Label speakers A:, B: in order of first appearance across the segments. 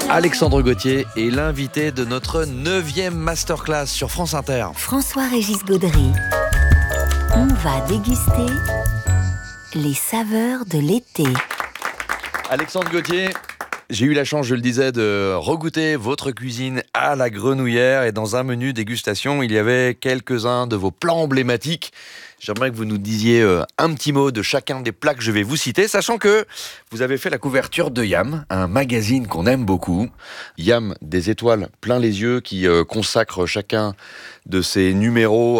A: Alexandre Gauthier est l'invité de notre 9e masterclass sur France Inter.
B: François-Régis Gaudry. On va déguster les saveurs de l'été.
A: Alexandre Gauthier, j'ai eu la chance, je le disais, de regoûter votre cuisine à la Grenouillère. Et dans un menu dégustation, il y avait quelques-uns de vos plats emblématiques. J'aimerais que vous nous disiez un petit mot de chacun des plats que je vais vous citer, sachant que vous avez fait la couverture de Yam, un magazine qu'on aime beaucoup. Yam, des étoiles plein les yeux, qui consacre chacun de ses numéros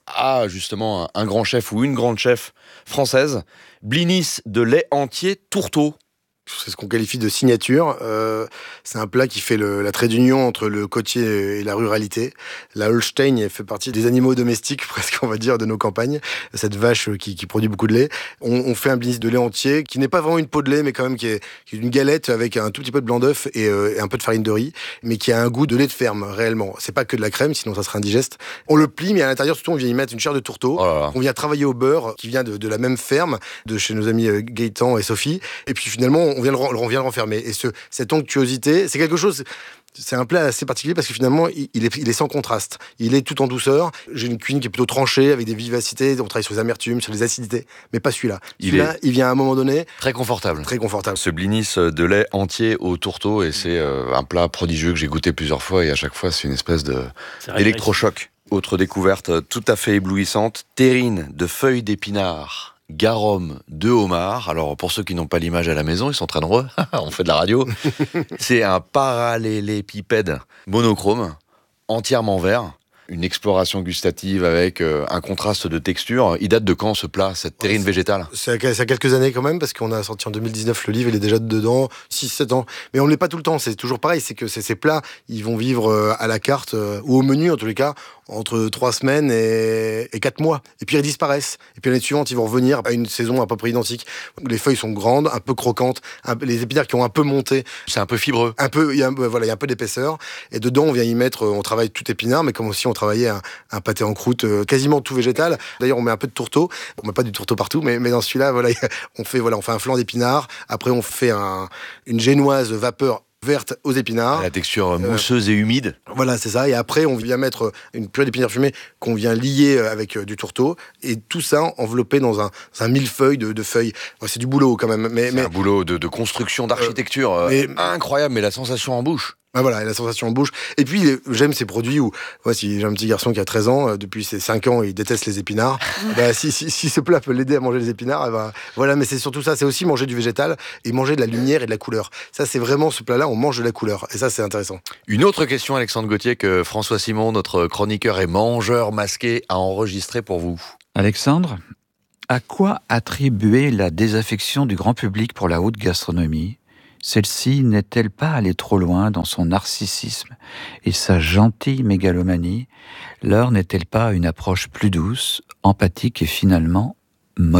A: à justement un grand chef ou une grande chef française. Blinis de lait entier tourteau.
C: C'est ce qu'on qualifie de signature. C'est un plat qui fait la trait d'union entre le côtier et la ruralité. La Holstein fait partie des animaux domestiques, presque on va dire, de nos campagnes. Cette vache qui produit beaucoup de lait. On fait un blinis de lait entier, qui n'est pas vraiment une peau de lait, mais quand même qui est une galette avec un tout petit peu de blanc d'œuf et un peu de farine de riz, mais qui a un goût de lait de ferme, réellement. C'est pas que de la crème, sinon ça serait indigeste. On le plie, mais à l'intérieur, surtout, on vient y mettre une chair de tourteau. On vient travailler au beurre, qui vient de la même ferme, de chez nos amis Gaëtan et Sophie. Et puis finalement, on vient le renfermer. Et cette onctuosité, c'est quelque chose... C'est un plat assez particulier parce que finalement, il est sans contraste. Il est tout en douceur. J'ai une cuisine qui est plutôt tranchée, avec des vivacités. On travaille sur les amertumes, sur les acidités, mais pas celui-là. Il vient à un moment donné...
A: Très confortable.
C: Très confortable.
A: Ce blinis de lait entier au tourteau, et c'est un plat prodigieux que j'ai goûté plusieurs fois, et à chaque fois, c'est une espèce d'électrochoc. Autre découverte tout à fait éblouissante, terrine de feuilles d'épinards. Garum de homard. Alors, pour ceux qui n'ont pas l'image à la maison, ils sont très nombreux. On fait de la radio. C'est un parallélépipède monochrome, entièrement vert. Une exploration gustative avec un contraste de texture. Il date de quand, ce plat, cette terrine végétale ?
C: Ça a quelques années quand même, parce qu'on a sorti en 2019 le livre, il est déjà dedans, 6-7 ans. Mais on ne l'est pas tout le temps, c'est toujours pareil, c'est que ces plats, ils vont vivre à la carte, ou au menu en tous les cas, entre 3 semaines et 4 mois. Et puis ils disparaissent. Et puis l'année suivante, ils vont revenir à une saison à peu près identique. Les feuilles sont grandes, un peu croquantes, les épinards qui ont un peu monté.
A: C'est un peu fibreux.
C: Il y a un peu d'épaisseur. Et dedans, on vient y mettre, on travaille tout épinard, mais comme aussi on travaillait un pâté en croûte, quasiment tout végétal. D'ailleurs, on met un peu de tourteau. On met pas du tourteau partout, mais dans celui-là, on fait un flan d'épinards. Après, on fait une génoise vapeur verte aux épinards.
A: La texture mousseuse et humide.
C: Voilà, c'est ça. Et après, on vient mettre une purée d'épinards fumés qu'on vient lier avec du tourteau. Et tout ça enveloppé dans un millefeuille de feuilles. C'est du boulot quand même.
A: C'est un boulot de construction, d'architecture incroyable, mais la sensation en bouche.
C: Voilà, et la sensation en bouche. Et puis, j'aime ces produits où, si j'ai un petit garçon qui a 13 ans, depuis ses 5 ans, il déteste les épinards. Si ce plat peut l'aider à manger les épinards, voilà, mais c'est surtout ça, c'est aussi manger du végétal et manger de la lumière et de la couleur. Ça, c'est vraiment ce plat-là, on mange de la couleur. Et ça, c'est intéressant.
A: Une autre question, Alexandre Gauthier, que François Simon, notre chroniqueur et mangeur masqué, a enregistré pour vous.
D: Alexandre, à quoi attribuer la désaffection du grand public pour la haute gastronomie ? Celle-ci n'est-elle pas allée trop loin dans son narcissisme et sa gentille mégalomanie ? L'heure n'est-elle pas une approche plus douce, empathique et finalement moderne ?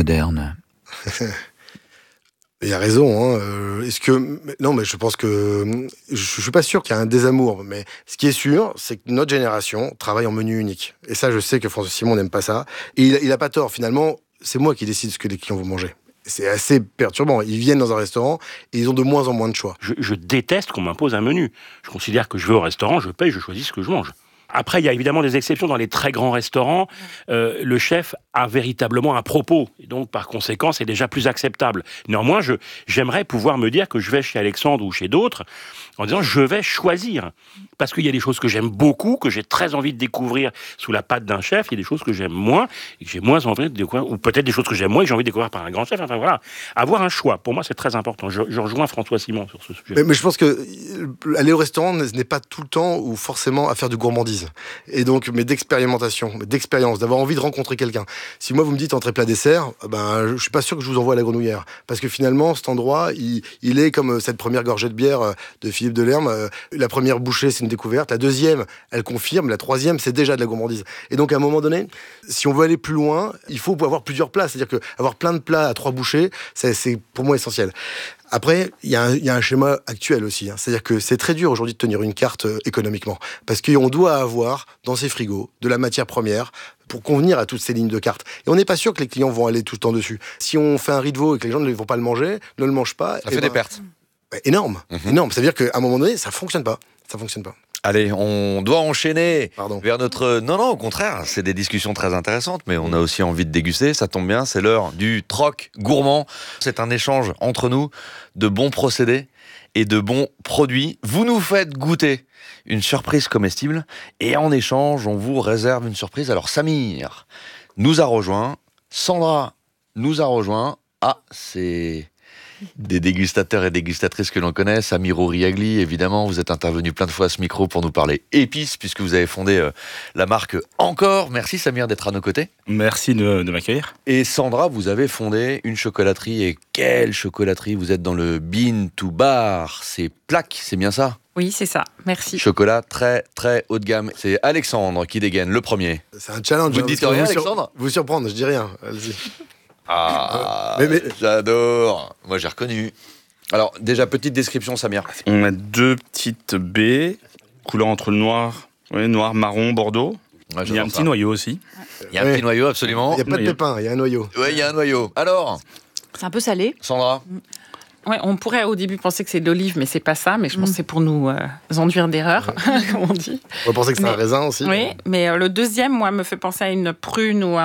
C: Il a raison. Non, mais je pense que... Je suis pas sûr qu'il y a un désamour. Mais ce qui est sûr, c'est que notre génération travaille en menu unique. Et ça, je sais que François Simon n'aime pas ça. Et il a pas tort. Finalement, c'est moi qui décide ce que les clients vont manger. C'est assez perturbant. Ils viennent dans un restaurant et ils ont de moins en moins de choix.
E: Je déteste qu'on m'impose un menu. Je considère que je vais au restaurant, je paye, je choisis ce que je mange. Après, il y a évidemment des exceptions. Dans les très grands restaurants, le chef a véritablement un propos. Et donc, par conséquent, c'est déjà plus acceptable. Néanmoins, j'aimerais pouvoir me dire que je vais chez Alexandre ou chez d'autres en disant je vais choisir. Parce qu'il y a des choses que j'aime beaucoup, que j'ai très envie de découvrir sous la patte d'un chef. Il y a des choses que j'aime moins et que j'ai moins envie de découvrir. Ou peut-être des choses que j'aime moins et que j'ai envie de découvrir par un grand chef. Enfin voilà. Avoir un choix, pour moi, c'est très important. Je rejoins François Simon sur ce sujet.
C: Mais je pense que aller au restaurant n'est pas tout le temps ou forcément à faire de gourmandise. Et donc, mais d'expérimentation, d'expérience, d'avoir envie de rencontrer quelqu'un. Si moi, vous me dites entrée plat dessert, je suis pas sûr que je vous envoie à la Grenouillère. Parce que finalement, cet endroit, il est comme cette première gorgée de bière de Philippe Delerme. La première bouchée, c'est une découverte. La deuxième, elle confirme. La troisième, c'est déjà de la gourmandise. Et donc, à un moment donné, si on veut aller plus loin, il faut avoir plusieurs plats. C'est-à-dire que avoir plein de plats à 3 bouchées, c'est pour moi essentiel. Après, il y a un schéma actuel aussi. C'est-à-dire que c'est très dur aujourd'hui de tenir une carte économiquement. Parce qu'on doit avoir dans ses frigos de la matière première pour convenir à toutes ces lignes de cartes. Et on n'est pas sûr que les clients vont aller tout le temps dessus. Si on fait un riz de veau et que les gens ne vont pas le manger, ne le mangent pas...
A: Ça fait des pertes.
C: Énorme. Énorme. Ça veut dire qu'à un moment donné, ça fonctionne pas. Ça fonctionne pas.
A: Allez, on doit enchaîner
C: Pardon.
A: vers notre... Non, au contraire, c'est des discussions très intéressantes, mais on a aussi envie de déguster, ça tombe bien, c'est l'heure du troc gourmand. C'est un échange entre nous de bons procédés et de bons produits. Vous nous faites goûter une surprise comestible et en échange, on vous réserve une surprise. Alors Samir nous a rejoint, Sandra nous a rejoint. Ah, c'est... des dégustateurs et dégustatrices que l'on connaît, Samir Ouriagli, évidemment, vous êtes intervenu plein de fois à ce micro pour nous parler épices, puisque vous avez fondé la marque Encore. Merci Samir d'être à nos côtés.
F: Merci de m'accueillir.
A: Et Sandra, vous avez fondé une chocolaterie, et quelle chocolaterie! Vous êtes dans le bean to bar, c'est Plaque, c'est bien ça?
G: Oui, c'est ça, merci.
A: Chocolat très très haut de gamme. C'est Alexandre qui dégaine, le premier.
C: C'est un challenge.
A: Vous ne dites rien, Alexandre?
C: Vous surprendre, je dis rien. Allez-y.
A: Ah,
C: mais...
A: j'adore. Moi, j'ai reconnu. Alors, déjà, petite description, Samir.
F: On a 2 petites baies, couleur entre le noir, noir, marron, bordeaux.
A: Ouais,
F: il y a un petit noyau aussi.
A: Il y a un petit noyau, absolument.
C: Il n'y a pas de pépins, il y a un noyau.
A: Oui, il y a un noyau. Alors,
H: c'est un peu salé.
A: Sandra?
G: Ouais, on pourrait au début penser que c'est de l'olive, mais c'est pas ça. Mais je pense que c'est pour nous enduire d'erreur, comme on dit.
C: On va penser que c'est un raisin aussi.
G: Oui, mais le deuxième, moi, me fait penser à une prune ou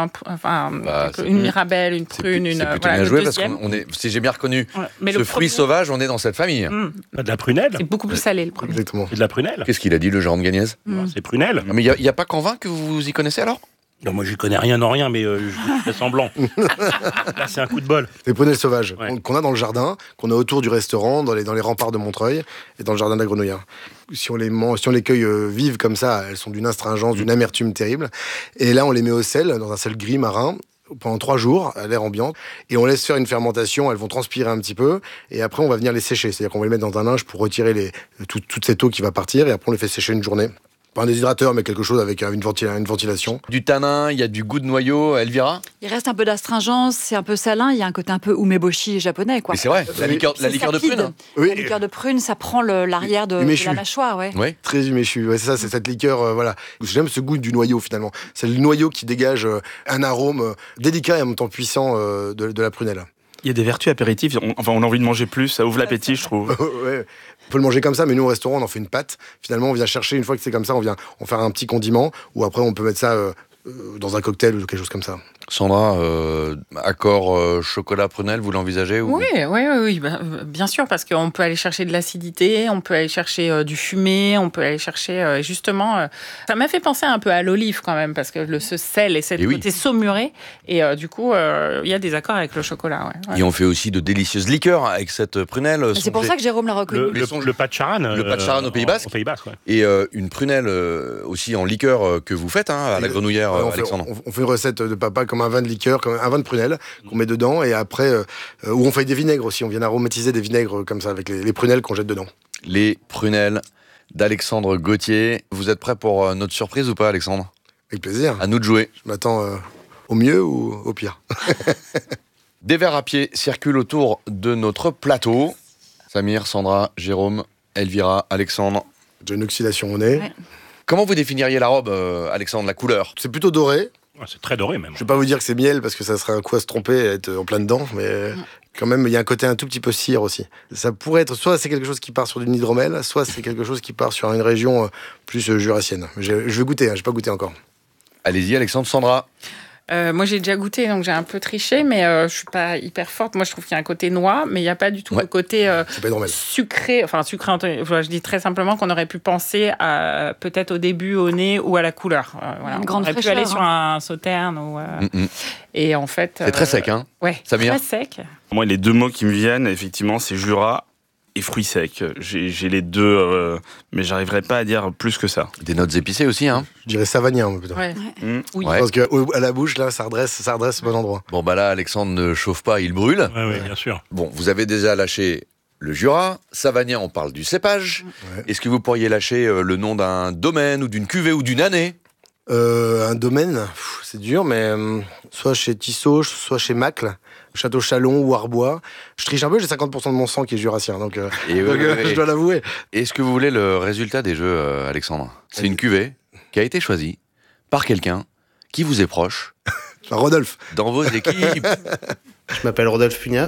G: une mirabelle, une prune.
A: C'est plutôt bien joué parce qu'on est, si j'ai bien reconnu ce fruit sauvage, on est dans cette famille.
E: De la prunelle.
G: C'est beaucoup plus salé le premier.
C: Exactement.
E: C'est de la prunelle.
A: Qu'est-ce qu'il a dit, le Jérôme Gagnez?
E: C'est prunelle.
A: Mais il n'y a pas qu'en vin que vous y connaissez alors?
E: Non, moi, je connais rien en rien, mais je fais semblant. Là, c'est un coup de bol.
C: Les prunelles sauvages
E: Ouais.
C: qu'on a dans le jardin, qu'on a autour du restaurant, dans les remparts de Montreuil et dans le jardin de la Grenouillère. Si on les cueille vives comme ça, elles sont d'une astringence, d'une amertume terrible. Et là, on les met au sel, dans un sel gris marin, pendant 3 jours, à l'air ambiant, et on laisse faire une fermentation. Elles vont transpirer un petit peu, et après, on va venir les sécher. C'est-à-dire qu'on va les mettre dans un linge pour retirer toute cette eau qui va partir, et après, on les fait sécher une journée. Pas un déshydrateur, mais quelque chose avec une ventilation.
A: Du tanin, il y a du goût de noyau, Elvira?
H: Il reste un peu d'astringence, c'est un peu salin, il y a un côté un peu umeboshi japonais, quoi.
A: Mais c'est vrai, la liqueur de prune.
C: Oui.
H: La liqueur de prune, ça prend l'arrière de la mâchoire, ouais.
A: Oui.
C: Très huméchu, ouais, c'est ça, c'est cette liqueur, voilà. J'aime ce goût du noyau, finalement. C'est le noyau qui dégage un arôme délicat et en même temps puissant de la prunelle.
F: Il y a des vertus apéritives, on a envie de manger plus, ça ouvre l'appétit, je trouve.
C: Ouais. On peut le manger comme ça, mais nous au restaurant on en fait une pâte. Finalement on vient chercher, une fois que c'est comme ça, on vient en faire un petit condiment, ou après on peut mettre ça dans un cocktail ou quelque chose comme ça.
A: Sandra, accord chocolat prunelle, vous l'envisagez ou...
G: Oui, bien sûr, parce qu'on peut aller chercher de l'acidité, on peut aller chercher du fumé, on peut aller chercher justement... ça m'a fait penser un peu à l'olive quand même, parce que ce sel et cette côté saumuré, et du coup, il y a des accords avec le chocolat. Ouais.
A: Et on fait aussi de délicieuses liqueurs avec cette prunelle.
H: C'est pour ça que Jérôme l'a reconnu.
E: Le pas de Charan.
A: Le pas de Charan au Pays Basque.
E: Au Pays Basque, ouais.
A: Et une prunelle aussi en liqueur que vous faites à la Grenouillère, Alexandre.
C: On fait une recette de papa comme un vin de liqueur, comme un vin de prunelle qu'on met dedans, et après, où on fait des vinaigres aussi. On vient aromatiser des vinaigres comme ça avec les prunelles qu'on jette dedans.
A: Les prunelles d'Alexandre Gauthier. Vous êtes prêt pour notre surprise ou pas, Alexandre?
C: Avec plaisir.
A: À nous de jouer.
C: Je m'attends au mieux ou au pire.
A: Des verres à pied circulent autour de notre plateau. Samir, Sandra, Jérôme, Elvira, Alexandre.
C: J'ai une oxydation au nez.
H: Ouais.
A: Comment vous définiriez la robe, Alexandre, la couleur?
C: C'est plutôt doré.
E: Ouais, c'est très doré, même.
C: Je vais pas vous dire que c'est miel parce que ça serait un coup à se tromper et être en plein dedans, mais quand même il y a un côté un tout petit peu cire aussi. Ça pourrait être soit c'est quelque chose qui part sur du hydromel, soit c'est quelque chose qui part sur une région plus jurassienne. Je vais goûter, j'ai pas goûté encore.
A: Allez-y, Alexandre. Sandra.
G: Moi, j'ai déjà goûté, donc j'ai un peu triché, mais je suis pas hyper forte. Moi, je trouve qu'il y a un côté noix, mais il n'y a pas du tout le côté
C: c'est pas normal.
G: sucré. Enfin, sucré, je dis très simplement qu'on aurait pu penser à, peut-être au début au nez ou à la couleur. Voilà.
H: Une grande
G: on aurait
H: fraîcheur,
G: pu aller sur un sauterne. Ou, et en fait...
A: C'est très sec, hein?
G: Ouais,
A: Samir.
G: très sec.
F: Moi, les 2 mots qui me viennent, effectivement, c'est Jura et fruits secs. J'ai les 2, mais j'arriverai pas à dire plus que ça.
A: Des notes épicées aussi, hein?
C: Je dirais savagnin plutôt.
G: Ouais. Oui.
A: Ouais.
C: Parce qu'à la bouche là, ça redresse au bon endroit.
A: Bon, bah là, Alexandre ne chauffe pas, il brûle.
E: Oui, bien sûr.
A: Bon, vous avez déjà lâché le Jura. Savagnin, on parle du cépage.
C: Ouais.
A: Est-ce que vous pourriez lâcher le nom d'un domaine ou d'une cuvée ou d'une année?
C: Un domaine, c'est dur, mais soit chez Tissot, soit chez Macle, Château Chalon ou Arbois. Je triche un peu, j'ai 50% de mon sang qui est jurassien, donc je dois l'avouer.
A: Est-ce que vous voulez le résultat des jeux, Alexandre? C'est une cuvée qui a été choisie par quelqu'un qui vous est proche
C: Enfin, Rodolphe.
A: dans vos équipes.
I: Je m'appelle Rodolphe Pugnat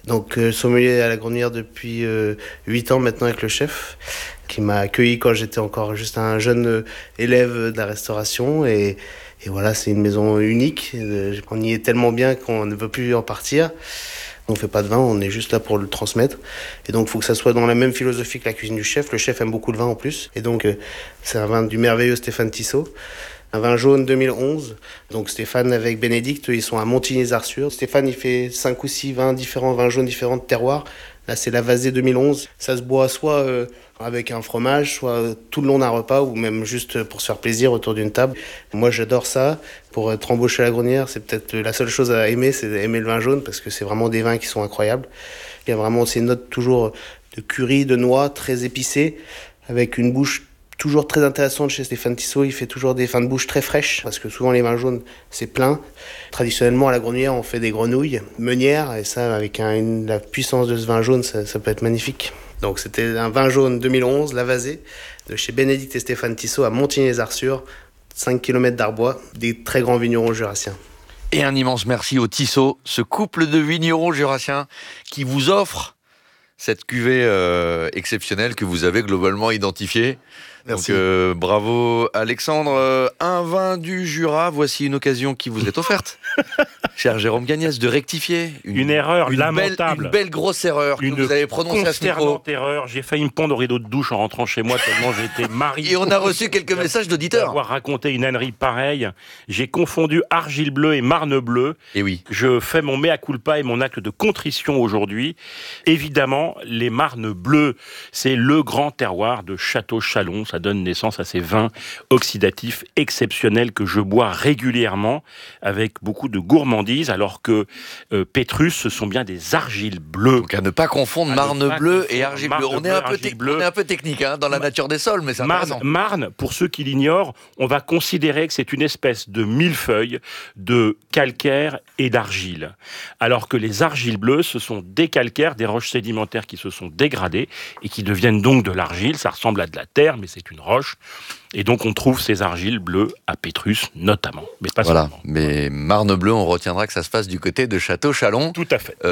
I: Donc sommelier à la Grenouillère depuis 8 ans maintenant avec le chef, qui m'a accueilli quand j'étais encore juste un jeune élève de la restauration. Et voilà, c'est une maison unique. On y est tellement bien qu'on ne veut plus en partir. On ne fait pas de vin, on est juste là pour le transmettre. Et donc, il faut que ça soit dans la même philosophie que la cuisine du chef. Le chef aime beaucoup le vin en plus. Et donc, c'est un vin du merveilleux Stéphane Tissot. Un vin jaune 2011. Donc, Stéphane avec Bénédicte, ils sont à Montigny-les-Arçures. Stéphane, il fait 5 ou 6 vins différents, vins jaunes différents de terroirs. Là, c'est la Vazée 2011. Ça se boit soit avec un fromage, soit tout le long d'un repas, ou même juste pour se faire plaisir autour d'une table. Moi, j'adore ça. Pour être embauché à la Grenouillère, c'est peut-être la seule chose à aimer, c'est d'aimer le vin jaune, parce que c'est vraiment des vins qui sont incroyables. Il y a vraiment ces notes toujours de curry, de noix, très épicées, avec une bouche toujours très intéressante chez Stéphane Tissot. Il fait toujours des fins de bouche très fraîches, parce que souvent les vins jaunes, c'est plein. Traditionnellement, à la Grenouillère, on fait des grenouilles meunières, et ça, avec la puissance de ce vin jaune, ça peut être magnifique. Donc c'était un vin jaune 2011, la Vazée, de chez Bénédicte et Stéphane Tissot à Montigny-les-Arçures, 5 km d'Arbois, des très grands vignerons jurassiens.
A: Et un immense merci au Tissot, ce couple de vignerons jurassiens qui vous offre cette cuvée exceptionnelle que vous avez globalement identifiée.
C: Merci.
A: Donc, bravo Alexandre. Un vin du Jura, voici une occasion qui vous est offerte, cher Jérôme Gagnès, de rectifier
E: une erreur lamentable.
A: Une belle grosse erreur que vous avez prononcée à ce micro.
E: Consternante erreur. J'ai failli me pendre au rideau de douche en rentrant chez moi tellement j'étais marié.
A: Et on a reçu quelques messages d'auditeurs.
E: Avoir raconté une ânerie pareille. J'ai confondu Argile Bleue et Marne Bleue.
A: Et oui.
E: Je fais mon mea culpa et mon acte de contrition aujourd'hui. Évidemment, les Marnes Bleues, c'est le grand terroir de Château-Chalon. Ça donne naissance à ces vins oxydatifs exceptionnels que je bois régulièrement avec beaucoup de gourmandise, alors que Pétrus, ce sont bien des argiles bleues.
A: Donc à ne pas confondre Marne Bleue et Argile Bleue. On est un peu technique dans la nature des sols, mais c'est intéressant.
E: Marne, pour ceux qui l'ignorent, on va considérer que c'est une espèce de millefeuille de calcaire et d'argile. Alors que les argiles bleues, ce sont des calcaires, des roches sédimentaires qui se sont dégradées et qui deviennent donc de l'argile. Ça ressemble à de la terre, mais c'est une roche. Et donc on trouve ces argiles bleues à Pétrus notamment, mais pas
A: voilà.
E: seulement.
A: Mais Marne Bleue, on retiendra que ça se passe du côté de Château-Chalon.
E: Tout à fait.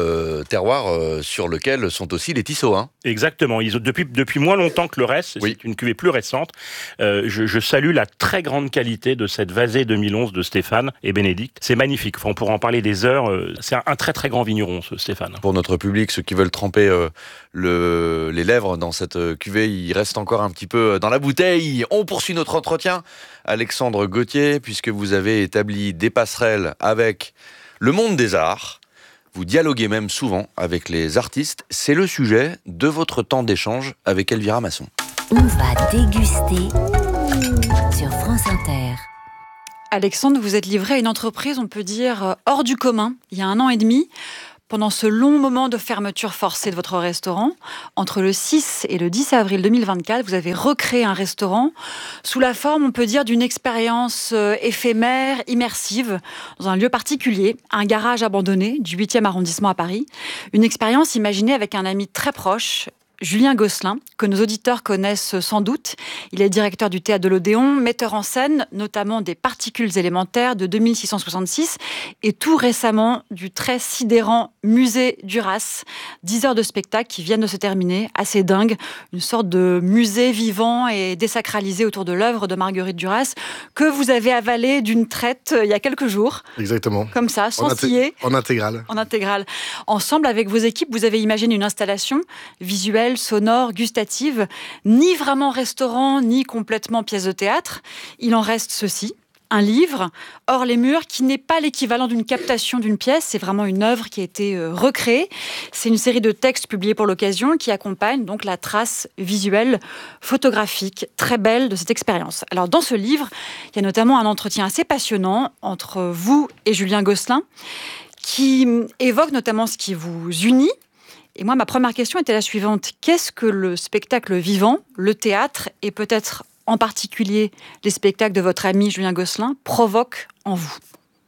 A: Terroir sur lequel sont aussi les Tissot.
E: Exactement. Ils ont, depuis moins longtemps que le reste,
A: oui.
E: C'est une cuvée plus récente. Je salue la très grande qualité de cette Vazée 2011 de Stéphane et Bénédicte. C'est magnifique. Enfin, on pourra en parler des heures. C'est un très très grand vigneron, ce Stéphane.
A: Pour notre public, ceux qui veulent tremper les lèvres dans cette cuvée, il reste encore un petit peu dans la bouteille. On poursuit notre entretien, Alexandre Gauthier, puisque vous avez établi des passerelles avec le monde des arts. Vous dialoguez même souvent avec les artistes. C'est le sujet de votre temps d'échange avec Elvira Masson.
B: On va déguster sur France Inter.
H: Alexandre, vous êtes livré à une entreprise, on peut dire, hors du commun, il y a 1 an et demi. Pendant ce long moment de fermeture forcée de votre restaurant, entre le 6 et le 10 avril 2024, vous avez recréé un restaurant sous la forme, on peut dire, d'une expérience éphémère, immersive, dans un lieu particulier, un garage abandonné du 8e arrondissement à Paris. Une expérience imaginée avec un ami très proche, Julien Gosselin, que nos auditeurs connaissent sans doute. Il est directeur du Théâtre de l'Odéon, metteur en scène notamment des Particules élémentaires de 2666 et tout récemment du très sidérant Musée Duras. 10 heures de spectacle qui viennent de se terminer, assez dingue, une sorte de musée vivant et désacralisé autour de l'œuvre de Marguerite Duras que vous avez avalé d'une traite il y a quelques jours.
C: Exactement.
H: Comme ça, sans scier.
C: En intégrale.
H: En intégrale. Ensemble, avec vos équipes, vous avez imaginé une installation visuelle, sonore, gustative, ni vraiment restaurant, ni complètement pièce de théâtre. Il en reste ceci, un livre, hors les murs, qui n'est pas l'équivalent d'une captation d'une pièce, c'est vraiment une œuvre qui a été recréée. C'est une série de textes publiés pour l'occasion qui accompagnent donc la trace visuelle, photographique, très belle de cette expérience. Alors dans ce livre, il y a notamment un entretien assez passionnant entre vous et Julien Gosselin, qui évoque notamment ce qui vous unit. Et moi, ma première question était la suivante. Qu'est-ce que le spectacle vivant, le théâtre, et peut-être en particulier les spectacles de votre ami Julien Gosselin, provoquent en vous ?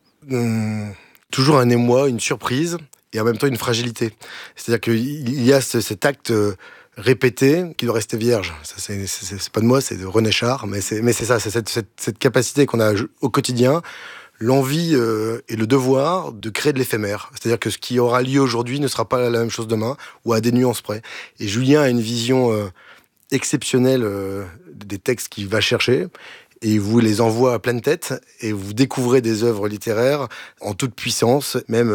C: Toujours un émoi, une surprise, et en même temps une fragilité. C'est-à-dire qu'il y a cet acte répété qui doit rester vierge. Ça, c'est pas de moi, c'est de René Char, mais c'est ça, c'est cette capacité qu'on a au quotidien, l'envie et le devoir de créer de l'éphémère. C'est-à-dire que ce qui aura lieu aujourd'hui ne sera pas la même chose demain, ou à des nuances près. Et Julien a une vision exceptionnelle des textes qu'il va chercher, et il vous les envoie à pleine tête, et vous découvrez des œuvres littéraires en toute puissance, même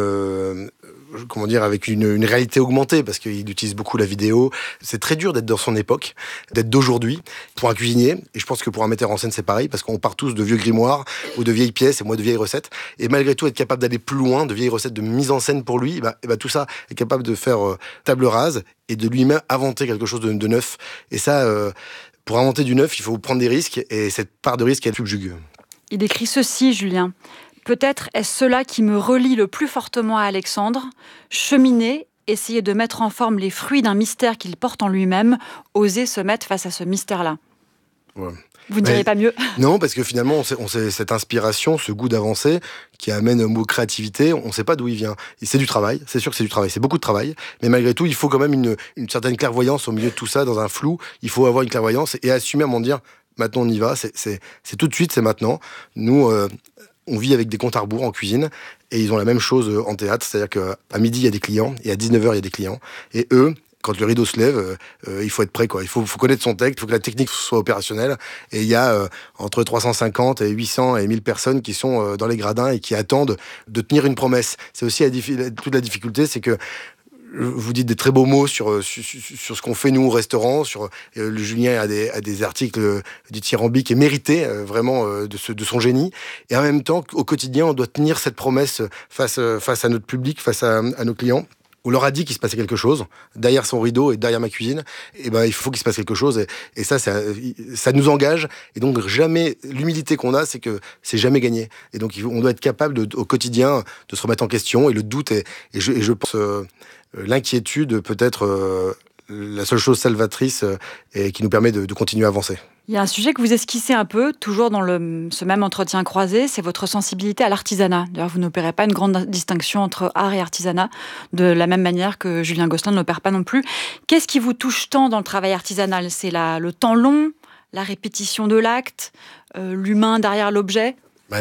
C: avec une réalité augmentée, parce qu'il utilise beaucoup la vidéo. C'est très dur d'être dans son époque, d'être d'aujourd'hui, pour un cuisinier, et je pense que pour un metteur en scène c'est pareil, parce qu'on part tous de vieux grimoires, ou de vieilles pièces, et moi de vieilles recettes, et malgré tout être capable d'aller plus loin, de vieilles recettes de mise en scène pour lui, tout ça est capable de faire table rase, et de lui-même inventer quelque chose de neuf. Et ça, pour inventer du neuf, il faut prendre des risques, et cette part de risque, elle subjugue.
H: Il écrit ceci, Julien. Peut-être est-ce cela qui me relie le plus fortement à Alexandre. Cheminer, essayer de mettre en forme les fruits d'un mystère qu'il porte en lui-même, oser se mettre face à ce mystère-là.
C: Ouais.
H: Vous ne diriez pas mieux?
C: Non, parce que finalement, on sait cette inspiration, ce goût d'avancer, qui amène au mot créativité, on ne sait pas d'où il vient. Et c'est du travail, c'est sûr que c'est du travail, c'est beaucoup de travail, mais malgré tout, il faut quand même une certaine clairvoyance au milieu de tout ça, dans un flou. Il faut avoir une clairvoyance et assumer à m'en dire, maintenant on y va, c'est tout de suite, c'est maintenant. Nous, on vit avec des comptes à rebours en cuisine, et ils ont la même chose en théâtre, c'est-à-dire qu'à midi, il y a des clients, et à 19h, il y a des clients, et eux, quand le rideau se lève, il faut être prêt, quoi. Il faut connaître son texte, il faut que la technique soit opérationnelle. Et il y a entre 350 et 800 et 1000 personnes qui sont dans les gradins et qui attendent de tenir une promesse. C'est aussi toute la difficulté, c'est que vous dites des très beaux mots sur ce qu'on fait nous au restaurant. Le Julien a des articles dithyrambiques et mérités vraiment de son génie. Et en même temps, au quotidien, on doit tenir cette promesse face à notre public, face à nos clients. On leur a dit qu'il se passait quelque chose derrière son rideau et derrière ma cuisine. Et il faut qu'il se passe quelque chose. Et ça nous engage. Et donc jamais l'humilité qu'on a, c'est que c'est jamais gagné. Et donc on doit être capable au quotidien de se remettre en question. Et le doute et je pense l'inquiétude peut-être la seule chose salvatrice et qui nous permet de continuer à avancer.
H: Il y a un sujet que vous esquissez un peu, toujours dans ce même entretien croisé, c'est votre sensibilité à l'artisanat. D'ailleurs, vous n'opérez pas une grande distinction entre art et artisanat, de la même manière que Julien Gosselin ne l'opère pas non plus. Qu'est-ce qui vous touche tant dans le travail artisanal? C'est le temps long, la répétition de l'acte, l'humain derrière l'objet?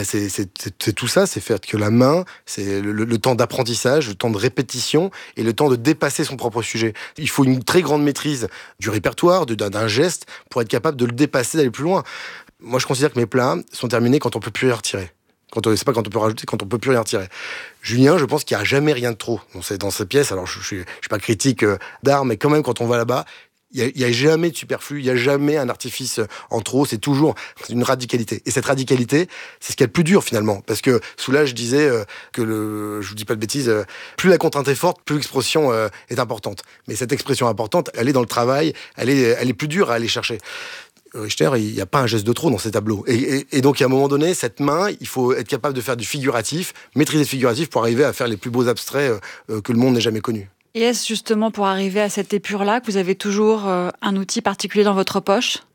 C: C'est tout ça, c'est faire que la main, c'est le temps d'apprentissage, le temps de répétition et le temps de dépasser son propre sujet. Il faut une très grande maîtrise du répertoire, d'un geste, pour être capable de le dépasser, d'aller plus loin. Moi, je considère que mes plats sont terminés quand on peut plus les retirer. C'est pas quand on peut rajouter, quand on peut plus les retirer. Julien, je pense qu'il n'y a jamais rien de trop dans cette pièce. Alors, je suis pas critique d'art, mais quand même, quand on va là-bas, il y a jamais de superflu, il y a jamais un artifice en trop, c'est toujours une radicalité. Et cette radicalité, c'est ce qu'il y a de plus dur finalement, parce que Soulages je disais je vous dis pas de bêtises, plus la contrainte est forte, plus l'expression est importante. Mais cette expression importante, elle est dans le travail, elle est plus dure à aller chercher. Richter, il n'y a pas un geste de trop dans ces tableaux. Et donc, à un moment donné, cette main, il faut être capable de faire du figuratif, maîtriser le figuratif pour arriver à faire les plus beaux abstraits que le monde n'ait jamais connus.
H: Et est-ce justement pour arriver à cette épure-là que vous avez toujours un outil particulier dans votre poche?